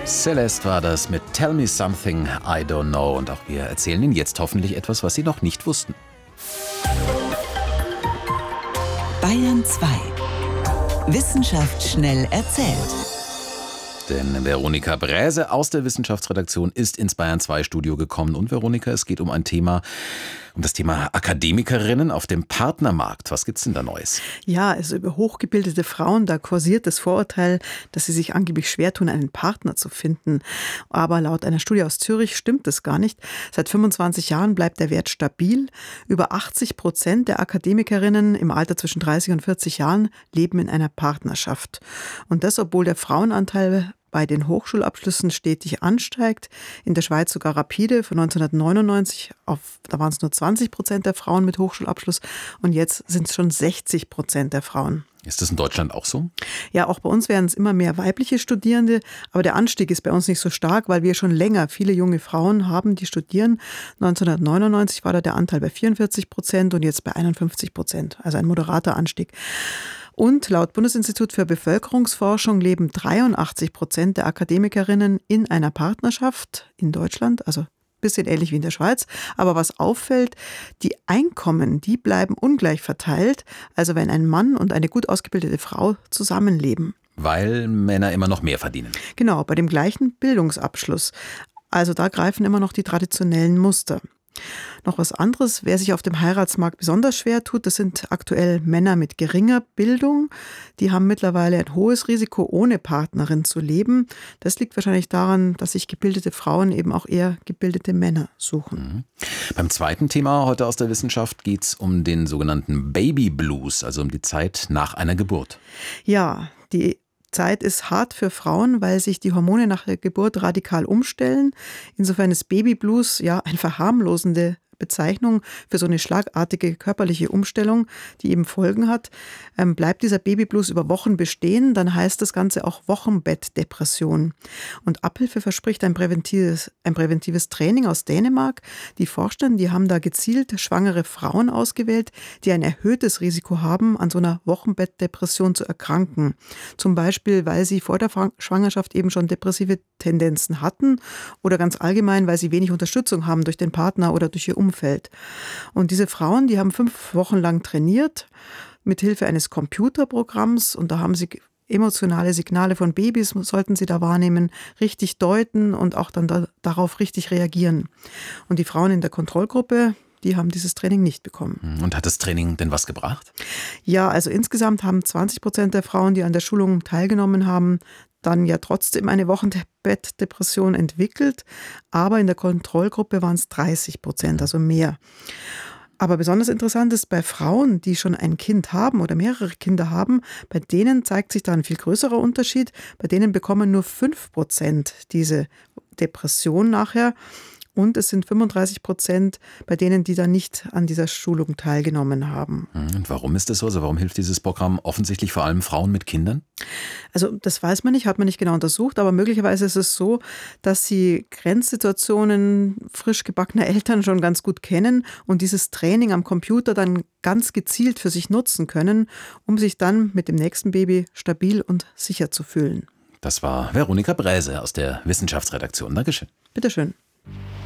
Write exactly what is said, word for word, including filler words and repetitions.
Celeste war das mit Tell Me Something I Don't Know. Und auch wir erzählen Ihnen jetzt hoffentlich etwas, was Sie noch nicht wussten. Bayern zwei. Wissenschaft schnell erzählt. Denn Veronika Bräse aus der Wissenschaftsredaktion ist ins Bayern zwei Studio gekommen. Und Veronika, es geht um ein Thema, um das Thema Akademikerinnen auf dem Partnermarkt. Was gibt's denn da Neues? Ja, also über hochgebildete Frauen, da kursiert das Vorurteil, dass sie sich angeblich schwer tun, einen Partner zu finden. Aber laut einer Studie aus Zürich stimmt das gar nicht. Seit fünfundzwanzig Jahren bleibt der Wert stabil. Über achtzig Prozent der Akademikerinnen im Alter zwischen dreißig und vierzig Jahren leben in einer Partnerschaft. Und das, obwohl der Frauenanteil bei den Hochschulabschlüssen stetig ansteigt. In der Schweiz sogar rapide. Von neunzehnhundertneunundneunzig auf, da waren es nur zwanzig Prozent der Frauen mit Hochschulabschluss und jetzt sind es schon sechzig Prozent der Frauen. Ist das in Deutschland auch so? Ja, auch bei uns werden es immer mehr weibliche Studierende, aber der Anstieg ist bei uns nicht so stark, weil wir schon länger viele junge Frauen haben, die studieren. neunzehnhundertneunundneunzig war da der Anteil bei vierundvierzig Prozent und jetzt bei einundfünfzig Prozent, also ein moderater Anstieg. Und laut Bundesinstitut für Bevölkerungsforschung leben dreiundachtzig Prozent der Akademikerinnen in einer Partnerschaft in Deutschland, also ein bisschen ähnlich wie in der Schweiz. Aber was auffällt, die Einkommen, die bleiben ungleich verteilt, also wenn ein Mann und eine gut ausgebildete Frau zusammenleben. Weil Männer immer noch mehr verdienen. Genau, bei dem gleichen Bildungsabschluss. Also da greifen immer noch die traditionellen Muster. Noch was anderes, wer sich auf dem Heiratsmarkt besonders schwer tut, das sind aktuell Männer mit geringer Bildung. Die haben mittlerweile ein hohes Risiko, ohne Partnerin zu leben. Das liegt wahrscheinlich daran, dass sich gebildete Frauen eben auch eher gebildete Männer suchen. Mhm. Beim zweiten Thema heute aus der Wissenschaft geht es um den sogenannten Baby Blues, also um die Zeit nach einer Geburt. Ja, die Zeit ist hart für Frauen, weil sich die Hormone nach der Geburt radikal umstellen. Insofern ist Babyblues ja eine verharmlosende Bezeichnung für so eine schlagartige körperliche Umstellung, die eben Folgen hat. Ähm, bleibt dieser Babyblues über Wochen bestehen, dann heißt das Ganze auch Wochenbettdepression. Und Abhilfe verspricht ein präventives, ein präventives Training aus Dänemark. Die Forschenden, die haben da gezielt schwangere Frauen ausgewählt, die ein erhöhtes Risiko haben, an so einer Wochenbettdepression zu erkranken. Zum Beispiel, weil sie vor der Schwangerschaft eben schon depressive Tendenzen hatten oder ganz allgemein, weil sie wenig Unterstützung haben durch den Partner oder durch ihr Umfeld. Umfeld. Und diese Frauen, die haben fünf Wochen lang trainiert mit Hilfe eines Computerprogramms und da haben sie emotionale Signale von Babys, sollten sie da wahrnehmen, richtig deuten und auch dann da, darauf richtig reagieren. Und die Frauen in der Kontrollgruppe, die haben dieses Training nicht bekommen. Und hat das Training denn was gebracht? Ja, also insgesamt haben zwanzig Prozent der Frauen, die an der Schulung teilgenommen haben, dann ja trotzdem eine Wochenbettdepression entwickelt, aber in der Kontrollgruppe waren es dreißig Prozent, also mehr. Aber besonders interessant ist bei Frauen, die schon ein Kind haben oder mehrere Kinder haben, bei denen zeigt sich da ein viel größerer Unterschied. Bei denen bekommen nur fünf Prozent diese Depression nachher. Und es sind fünfunddreißig Prozent bei denen, die dann nicht an dieser Schulung teilgenommen haben. Und warum ist das so? Also warum hilft dieses Programm offensichtlich vor allem Frauen mit Kindern? Also das weiß man nicht, hat man nicht genau untersucht, aber möglicherweise ist es so, dass sie Grenzsituationen frisch gebackener Eltern schon ganz gut kennen und dieses Training am Computer dann ganz gezielt für sich nutzen können, um sich dann mit dem nächsten Baby stabil und sicher zu fühlen. Das war Veronika Bräse aus der Wissenschaftsredaktion. Dankeschön. Bitteschön.